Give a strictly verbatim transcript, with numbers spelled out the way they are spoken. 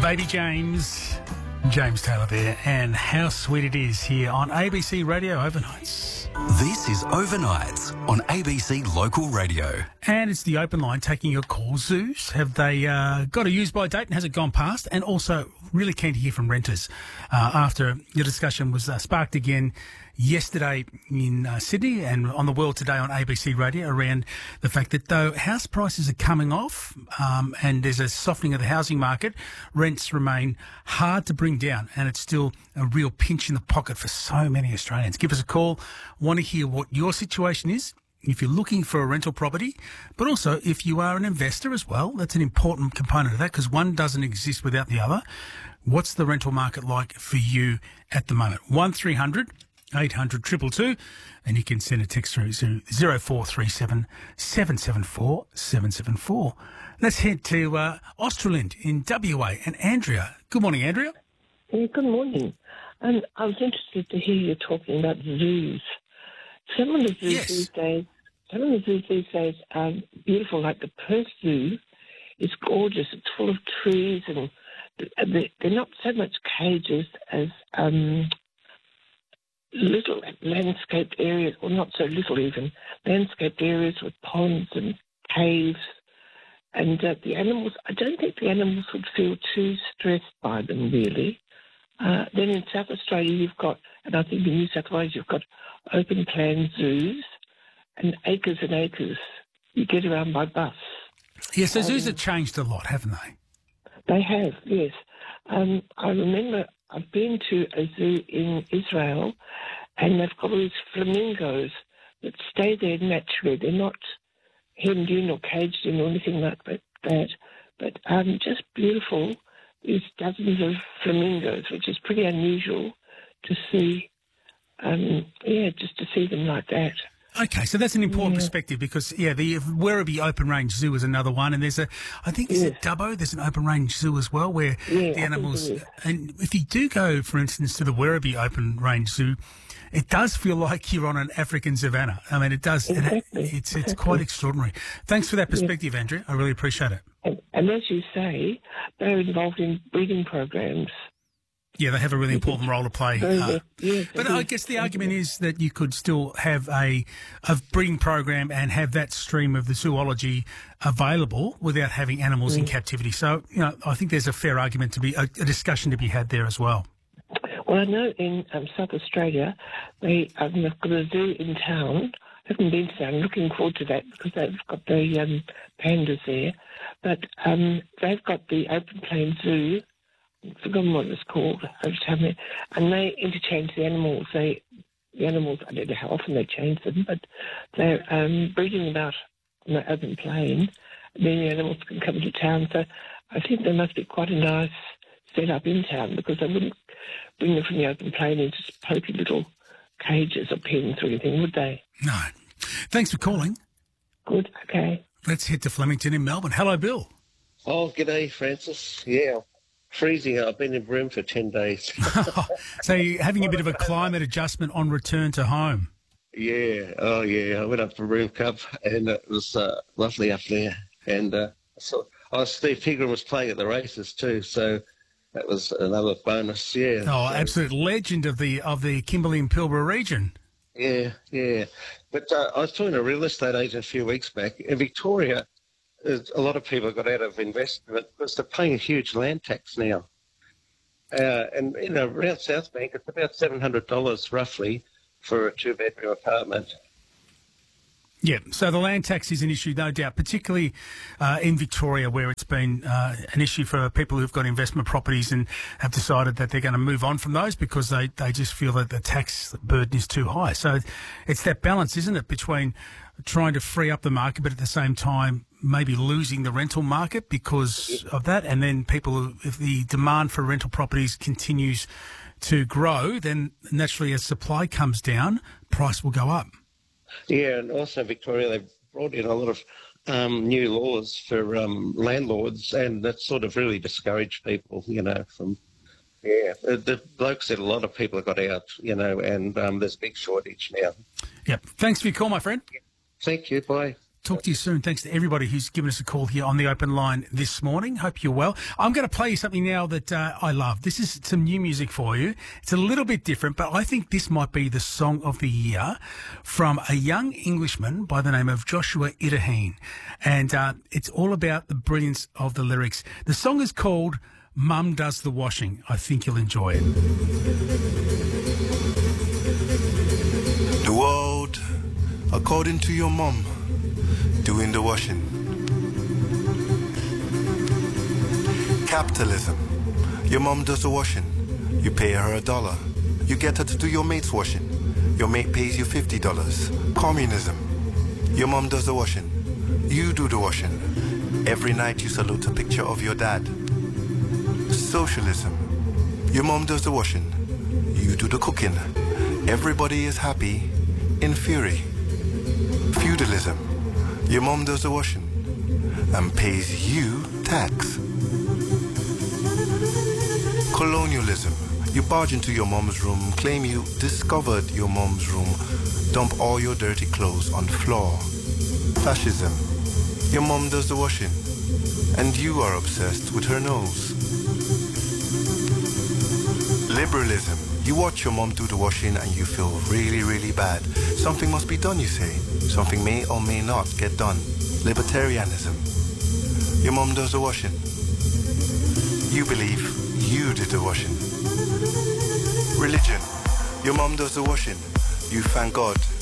Baby James, James Taylor there, and how sweet it is here on A B C Radio Overnights. This is Overnights on A B C Local Radio. And it's the open line taking your calls. Zoos, have they uh, got a use-by date and has it gone past? And also really keen to hear from renters uh, after your discussion was uh, sparked again yesterday in uh, Sydney and on the World Today on A B C Radio around the fact that though house prices are coming off um, and there's a softening of the housing market, rents remain hard to bring down and it's still a real pinch in the pocket for so many Australians. Give us a call. Want to hear what your situation is if you're looking for a rental property, but also if you are an investor as well. That's an important component of that because one doesn't exist without the other. What's the rental market like for you at the moment? one three hundred eight hundred two two two, and you can send a text through to zero four three seven seven seven four seven seven four. Let's head to uh, Australind in W A and Andrea. Good morning, Andrea. Yeah, good morning. Um, I was interested to hear you talking about zoos. Some of the zoos Yes. these days, some of the zoos these days are beautiful. Like the Perth Zoo is gorgeous. It's full of trees and they're they're not so much cages as um, little landscaped areas, or not so little even, landscaped areas with ponds and caves. And uh, the animals, I don't think the animals would feel too stressed by them, really. Uh, then in South Australia, you've got, and I think in New South Wales, you've got open plan zoos and acres and acres. You get around by bus. Yeah, so zoos Um, have changed a lot, haven't they? They have, yes. Um, I remember I've been to a zoo in Israel, and they've got all these flamingos that stay there naturally. They're not hemmed in or caged in or anything like that, but um, just beautiful. There's dozens of flamingos, which is pretty unusual to see. Um, yeah, just to see them like that. Okay, so that's an important Yeah. perspective because, yeah, the Werribee Open Range Zoo is another one, and there's a, I think, is it Yes. Dubbo? There's an open range zoo as well where Yeah, I the think animals, there is. and if you do go, for instance, to the Werribee Open Range Zoo, it does feel like you're on an African savannah. I mean, it does, it- Exactly, it's it's exactly. quite extraordinary. Thanks for that perspective, Andrew. I really appreciate it. And, and as you say, they're involved in breeding programs. Yeah, they have a really important role to play. Very uh, good. Yes, But they I do. guess the argument is that you could still have a, a breeding program and have that stream of the zoology available without having animals in captivity. So, you know, I think there's a fair argument to be, a, a discussion to be had there as well. Well, I know in um, South Australia, they, um, they've got a zoo in town. I haven't been to that. I'm looking forward to that because they've got the um, pandas there. But um, they've got the open plain zoo. I've forgotten what it's called. I just haven't. And they interchange the animals. They, the animals, I don't know how often they change them, but they're um, breeding about on the open plain. Then the animals can come to town. So I think there must be quite a nice setup in town because they wouldn't bring them from the open plain into pokey little cages or pens or anything, would they? No. Thanks for calling. Good, okay. Let's head to Flemington in Melbourne. Hello, Bill. Oh, g'day, Francis. Yeah, freezing. I've been in Broome for ten days. So you're having a bit of a climate adjustment on return to home. Yeah, oh, yeah. I went up for Broome Cup, and it was uh, lovely up there. And uh, so, oh, Steve Pigram was playing at the races too, so that was another bonus, yeah. Oh, So, absolute legend of the of the Kimberley and Pilbara region. Yeah, yeah. But uh, I was talking to a real estate agent a few weeks back. In Victoria, there's a lot of people got out of investment because they're paying a huge land tax now. Uh, and, you know, around South Bank, it's about seven hundred dollars roughly for a two-bedroom apartment. Yeah, so the land tax is an issue, no doubt, particularly uh, in Victoria where it's been uh, an issue for people who've got investment properties and have decided that they're going to move on from those because they, they just feel that the tax burden is too high. So it's that balance, isn't it, between trying to free up the market but at the same time maybe losing the rental market because of that. And then people, who- if the demand for rental properties continues to grow, then naturally as supply comes down, price will go up. Yeah, and also Victoria, they've brought in a lot of um, new laws for um, landlords, and that sort of really discouraged people, you know, from, yeah. The, the bloke said a lot of people have got out, you know, and um, there's a big shortage now. Yep. Thanks for your call, my friend. Thank you, bye. Talk to you soon. Thanks to everybody who's given us a call here on the open line this morning. Hope you're well. I'm going to play you something now that uh, I love. This is some new music for you. It's a little bit different, but I think this might be the song of the year from a young Englishman by the name of Joshua Ibrahim. And uh, it's all about the brilliance of the lyrics. The song is called Mum Does the Washing. I think you'll enjoy it. The world, according to your mum, doing the washing. Capitalism. Your mom does the washing. You pay her a dollar. You get her to do your mate's washing. Your mate pays you fifty dollars. Communism. Your mom does the washing. You do the washing. Every night you salute a picture of your dad. Socialism. Your mom does the washing. You do the cooking. Everybody is happy, in fury. Feudalism. Your mom does the washing and pays you tax. Colonialism. You barge into your mom's room, claim you discovered your mom's room, dump all your dirty clothes on the floor. Fascism. Your mom does the washing and you are obsessed with her nose. Liberalism. You watch your mom do the washing and you feel really, really bad. Something must be done, you say. Something may or may not get done. Libertarianism. Your mom does the washing. You believe you did the washing. Religion. Your mom does the washing. You thank God